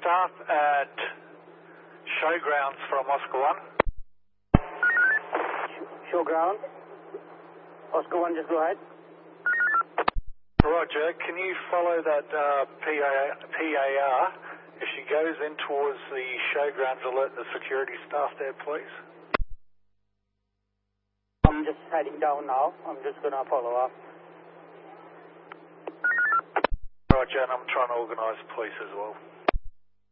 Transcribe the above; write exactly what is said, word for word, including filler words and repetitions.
staff at Showgrounds from Oscar one. Showgrounds. Oscar one, just go ahead. Roger, can you follow that uh, P A R? If she goes in towards the Showgrounds, alert the security staff there, please. I'm just heading down now. I'm just going to follow up. Roger, and I'm trying to organise police as well.